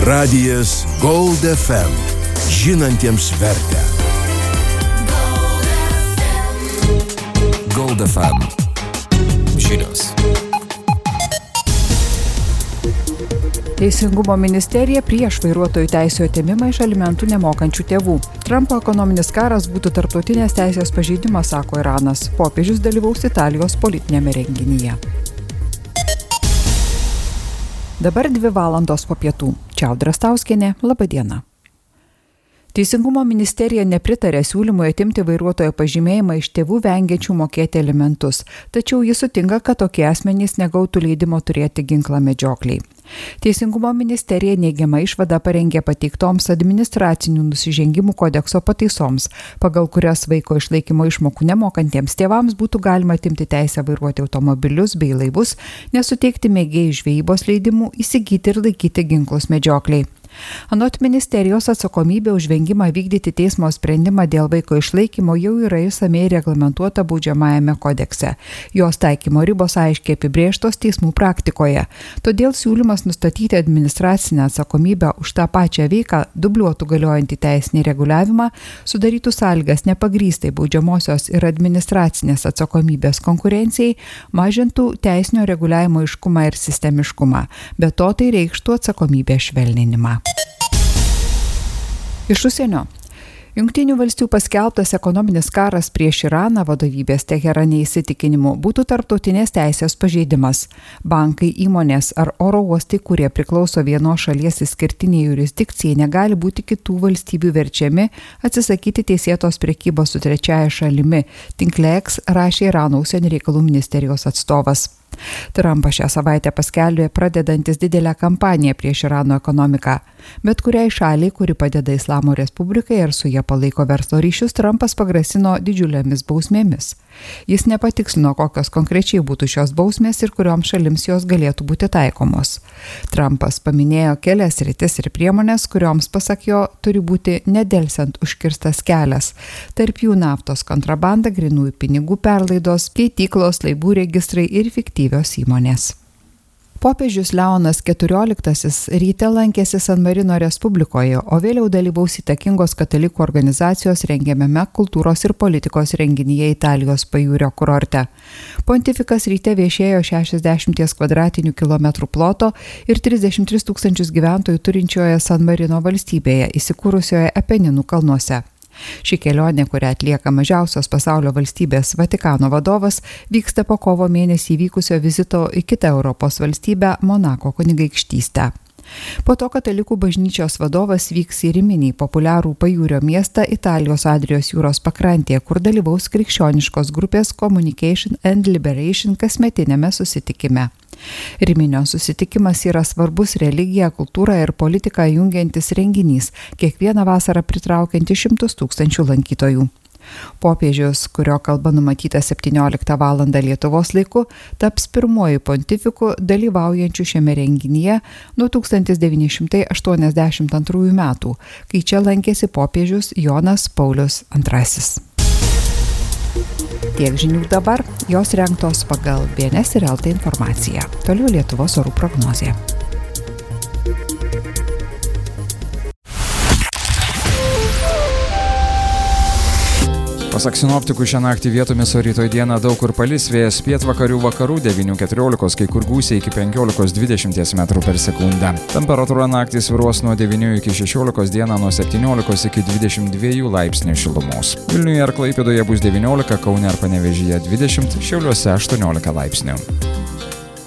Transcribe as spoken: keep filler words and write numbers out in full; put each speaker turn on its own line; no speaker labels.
Radijas Gold F M. Žinantiems vertę. Gold F M. Žinios.
Teisingumo ministerija prieš vairuotojų teisių atėmimą iš alimentų nemokančių tėvų. Trumpo ekonominis karas būtų tarptautinės teisės pažeidimas, sako Iranas. Popiežius dalyvaus Italijos politinėme renginyje. Dabar dvi valandos po pietų. Čia Audra Stauskienė, laba diena. Teisingumo ministerija nepritarė siūlymui atimti vairuotojo pažymėjimą iš tėvų vengiančių mokėti alimentus, tačiau jis sutinka, kad tokie asmenys negautų leidimo turėti ginklą medžiokliai. Teisingumo ministerija neigiamą išvadą parengė pateiktoms administracinių nusižengimų kodekso pataisoms, pagal kurias vaiko išlaikymo išmokų nemokantiems tėvams būtų galima atimti teisę vairuoti automobilius bei laivus, nesuteikti mėgėjų žvejybos leidimų, įsigyti ir laikyti ginklus medžiokliai. Anot ministerijos atsakomybė už vengimą vykdyti teismo sprendimą dėl vaiko išlaikymo jau yra išsamiai reglamentuota baudžiamajame kodekse. Jos taikymo ribos aiškiai apibrėžtos teismų praktikoje. Todėl siūlymas nustatyti administracinę atsakomybę už tą pačią veiką dubliuotų galiojantį teisinį reguliavimą, sudarytų sąlygas nepagrįstai baudžiamosios ir administracinės atsakomybės konkurencijai, mažintų teisinio reguliavimo aiškumą ir sistemiškumą. Be to tai reikštų atsakomybės švelninimą. Iš užsienio. Jungtinių valstijų paskelbtas ekonominis karas prieš Iraną vadovybės Teherane įsitikinimu būtų tarptautinės teisės pažeidimas. Bankai, įmonės ar oro uostai, kurie priklauso vienos šalies išskirtiniai jurisdikcijai, negali būti kitų valstybių verčiami atsisakyti teisėtos prekybos su trečiaja šalimi, tinkle X rašė Irano užsienio reikalų ministerijos atstovas. Trumpas šią savaitę paskelbė pradedantis didelę kampaniją prieš Irano ekonomiką. Bet kuriai šaliai, kuri padeda Islamo Respublikai ir su jie palaiko verslo ryšius, Trumpas pagrasino didžiulėmis bausmėmis. Jis nepatikslino, kokios konkrečiai būtų šios bausmės ir kurioms šalims jos galėtų būti taikomos. Trumpas paminėjo kelias sritis ir priemonės, kurioms, pasak jo, turi būti nedelsiant užkirstas kelias. Tarp jų naftos kontrabanda, grynųjų pinigų perlaidos, keityklos, laivų registrai ir fiktyvios įmonės. Popiežius Leonas keturioliktasis ryte lankėsi San Marino Respublikoje, o vėliau dalyvaus įtakingos katalikų organizacijos rengiamame kultūros ir politikos renginyje Italijos pajūrio kurorte. Pontifikas ryte viešėjo šešiasdešimt kvadratinių kilometrų ploto ir trisdešimt tris tūkstančius gyventojų turinčioje San Marino valstybėje, įsikūrusioje Apeninų kalnuose. Ši kelionė, kurią atlieka mažiausios pasaulio valstybės Vatikano vadovas, vyksta po kovo mėnesį vykusio vizito į kitą Europos valstybę Monako kunigaikštystę. Po to katalikų bažnyčios vadovas vyks į Riminį, populiarų pajūrio miestą Italijos Adrijos jūros pakrantėje, kur dalyvaus krikščioniškos grupės Communication and Liberation kasmetinėme susitikime. Riminio susitikimas yra svarbus religiją, kultūrą ir politiką jungiantis renginys, kiekvieną vasarą pritraukiantis šimtus tūkstančių lankytojų. Popiežius, kurio kalba numatyta septynioliktą valandą Lietuvos laiku, taps pirmuoju pontifiku dalyvaujančiu šiame renginyje nuo tūkstantis devyni šimtai aštuoniasdešimt antrųjų metų, kai čia lankėsi popiežius Jonas Paulius antrasis. Tiek žinių dabar, jos rengtos pagal B N S ir L T informaciją. Toliau Lietuvos orų prognozė.
Pasak sinoptikų, šią naktį vietomis, o rytoj dieną daug kur palis, vėjas pietvakarių vakarų devynių keturiolikos, kai kur gūsiai iki penkiolikos dvidešimt metrų per sekundę. Temperatūra naktį svyruos nuo devynių iki šešiolikos, dieną nuo septyniolikos iki dvidešimt dviejų laipsnių šilumos. Vilniuje ir Klaipėdoje bus devyniolika, Kaune ir Panevėžyje dvidešimt, Šiauliuose aštuoniolika laipsnių.